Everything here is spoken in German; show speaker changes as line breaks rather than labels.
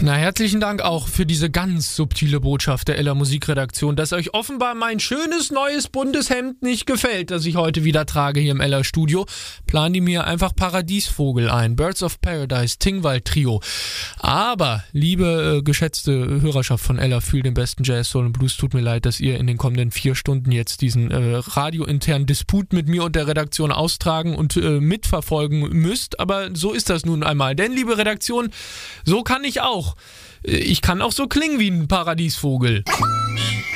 Na, herzlichen Dank auch für diese ganz subtile Botschaft der Ella Musikredaktion, dass euch offenbar mein schönes neues buntes Hemd nicht gefällt, das ich heute wieder trage hier im Ella Studio. Planen die mir einfach Paradiesvogel ein, Birds of Paradise, Tingwald Trio. Aber, liebe geschätzte Hörerschaft von Ella, fühlt den besten Jazz, Soul und Blues, tut mir leid, dass ihr in den kommenden 4 Stunden jetzt diesen radiointernen Disput mit mir und der Redaktion austragen und mitverfolgen müsst. Aber so ist das nun einmal. Denn, liebe Redaktion, so kann ich auch. Ich kann auch so klingen wie ein Paradiesvogel.